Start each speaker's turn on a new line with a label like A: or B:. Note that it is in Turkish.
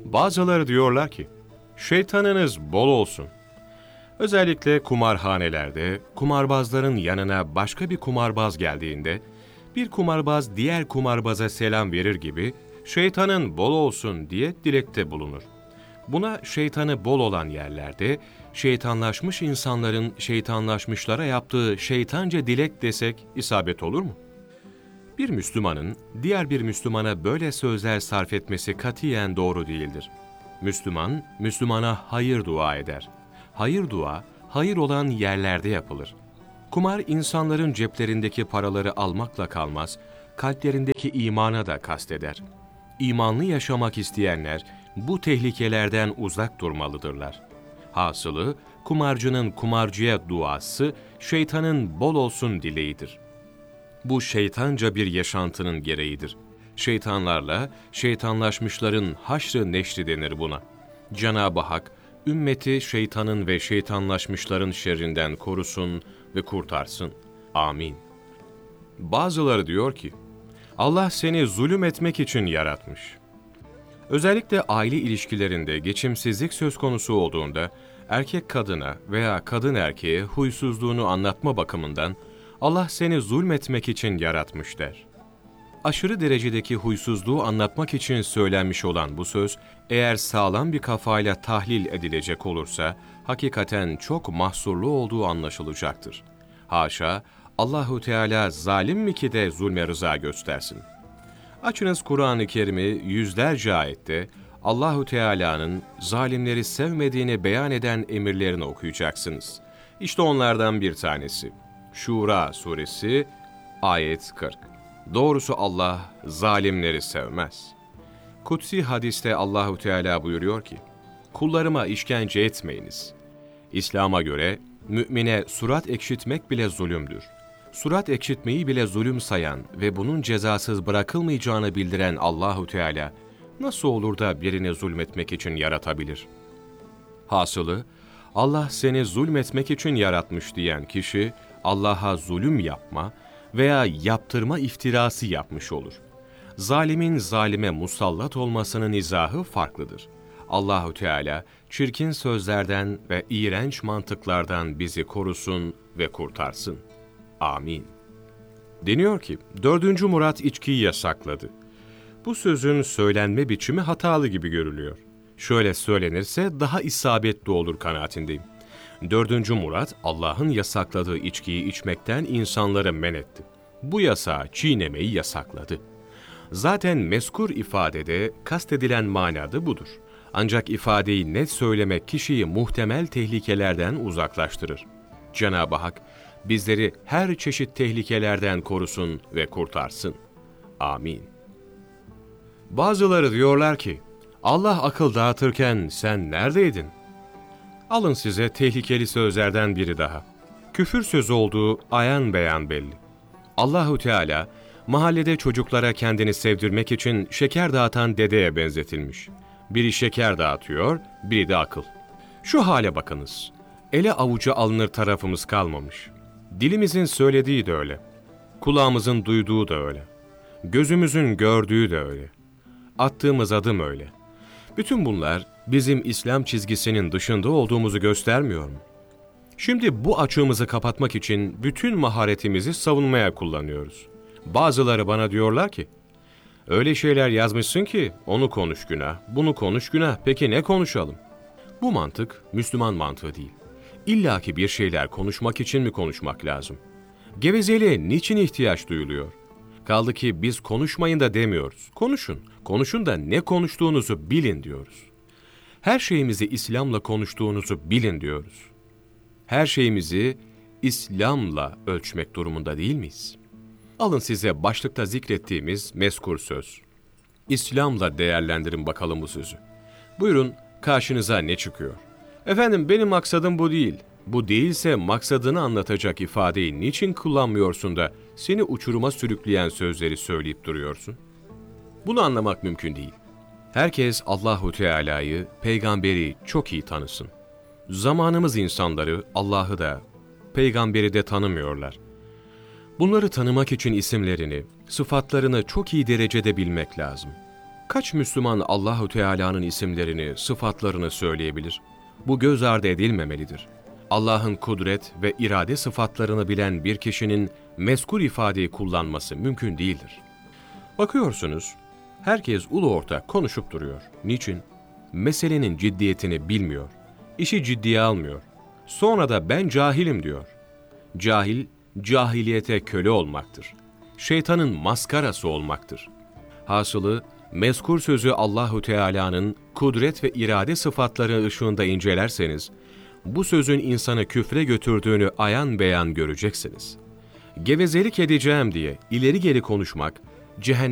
A: Bazıları diyorlar ki, şeytanınız bol olsun. Özellikle kumarhanelerde, kumarbazların yanına başka bir kumarbaz geldiğinde, bir kumarbaz diğer kumarbaza selam verir gibi, şeytanın bol olsun diye dilekte bulunur. Buna şeytanı bol olan yerlerde, şeytanlaşmış insanların şeytanlaşmışlara yaptığı şeytanca dilek desek isabet olur mu? Bir Müslümanın diğer bir Müslümana böyle sözler sarf etmesi katiyen doğru değildir. Müslüman, Müslümana hayır dua eder. Hayır dua, hayır olan yerlerde yapılır. Kumar insanların ceplerindeki paraları almakla kalmaz, kalplerindeki imana da kasteder. İmanlı yaşamak isteyenler bu tehlikelerden uzak durmalıdırlar. Hasılı, kumarcının kumarcıya duası, şeytanın bol olsun dileğidir. Bu şeytanca bir yaşantının gereğidir. Şeytanlarla, şeytanlaşmışların haşrı neşri denir buna. Cenab-ı Hak, ümmeti şeytanın ve şeytanlaşmışların şerrinden korusun ve kurtarsın. Amin. Bazıları diyor ki, Allah seni zulüm etmek için yaratmış. Özellikle aile ilişkilerinde geçimsizlik söz konusu olduğunda, erkek kadına veya kadın erkeğe huysuzluğunu anlatma bakımından, Allah seni zulmetmek için yaratmış der. Aşırı derecedeki huysuzluğu anlatmak için söylenmiş olan bu söz, eğer sağlam bir kafayla tahlil edilecek olursa, hakikaten çok mahsurlu olduğu anlaşılacaktır. Haşa, Allahu Teala zalim mi ki de zulme rıza göstersin? Açınız Kur'an-ı Kerim'i yüzlerce ayette Allahu Teala'nın zalimleri sevmediğini beyan eden emirlerini okuyacaksınız. İşte onlardan bir tanesi. Şura suresi ayet 40. Doğrusu Allah zalimleri sevmez. Kutsi hadiste Allahu Teala buyuruyor ki, kullarıma işkence etmeyiniz. İslam'a göre mümine surat ekşitmek bile zulümdür. Surat ekşitmeyi bile zulüm sayan ve bunun cezasız bırakılmayacağını bildiren Allahu Teala nasıl olur da birini zulmetmek için yaratabilir? Hasılı, Allah seni zulmetmek için yaratmış diyen kişi Allah'a zulüm yapma veya yaptırma iftirası yapmış olur. Zalimin zalime musallat olmasının izahı farklıdır. Allahu Teala çirkin sözlerden ve iğrenç mantıklardan bizi korusun ve kurtarsın. Amin. Deniyor ki 4. Murat içkiyi yasakladı. Bu sözün söylenme biçimi hatalı gibi görülüyor. Şöyle söylenirse daha isabetli olur kanaatindeyim. 4. Murat Allah'ın yasakladığı içkiyi içmekten insanları men etti. Bu yasağı çiğnemeyi yasakladı. Zaten mezkur ifadede kastedilen manada budur. Ancak ifadeyi net söylemek kişiyi muhtemel tehlikelerden uzaklaştırır. Cenab-ı Hak bizleri her çeşit tehlikelerden korusun ve kurtarsın. Amin. Bazıları diyorlar ki, Allah akıl dağıtırken sen neredeydin? Alın size tehlikeli sözlerden biri daha. Küfür sözü olduğu ayan beyan belli. Allahu Teala mahallede çocuklara kendini sevdirmek için şeker dağıtan dedeye benzetilmiş. Biri şeker dağıtıyor, biri de akıl. Şu hale bakınız. Ele avuca alınır tarafımız kalmamış. Dilimizin söylediği de öyle. Kulağımızın duyduğu da öyle. Gözümüzün gördüğü de öyle. Attığımız adım öyle. Bütün bunlar bizim İslam çizgisinin dışında olduğumuzu göstermiyor mu? Şimdi bu açığımızı kapatmak için bütün maharetimizi savunmaya kullanıyoruz. Bazıları bana diyorlar ki, öyle şeyler yazmışsın ki onu konuş günah, bunu konuş günah, peki ne konuşalım? Bu mantık Müslüman mantığı değil. İlla ki bir şeyler konuşmak için mi konuşmak lazım? Gevezeliğe niçin ihtiyaç duyuluyor? Kaldı ki biz konuşmayın da demiyoruz. Konuşun, konuşun da ne konuştuğunuzu bilin diyoruz. Her şeyimizi İslam'la konuştuğunuzu bilin diyoruz. Her şeyimizi İslam'la ölçmek durumunda değil miyiz? Alın size başlıkta zikrettiğimiz mezkur söz. İslam'la değerlendirin bakalım bu sözü. Buyurun, karşınıza ne çıkıyor? Efendim benim maksadım bu değil. Bu değilse maksadını anlatacak ifadeyi niçin kullanmıyorsun da seni uçuruma sürükleyen sözleri söyleyip duruyorsun? Bunu anlamak mümkün değil. Herkes Allahu Teala'yı, peygamberi çok iyi tanısın. Zamanımız insanları Allah'ı da, peygamberi de tanımıyorlar. Bunları tanımak için isimlerini, sıfatlarını çok iyi derecede bilmek lazım. Kaç Müslüman Allahu Teala'nın isimlerini, sıfatlarını söyleyebilir? Bu göz ardı edilmemelidir. Allah'ın kudret ve irade sıfatlarını bilen bir kişinin mezkur ifadeyi kullanması mümkün değildir. Bakıyorsunuz, herkes ulu orta konuşup duruyor. Niçin? Meselenin ciddiyetini bilmiyor. İşi ciddiye almıyor. Sonra da ben cahilim diyor. Cahil, cahiliyete köle olmaktır. Şeytanın maskarası olmaktır. Hasılı, mezkur sözü Allahu Teala'nın kudret ve irade sıfatları ışığında incelerseniz, bu sözün insanı küfre götürdüğünü ayan beyan göreceksiniz. Gevezelik edeceğim diye ileri geri konuşmak, cehennem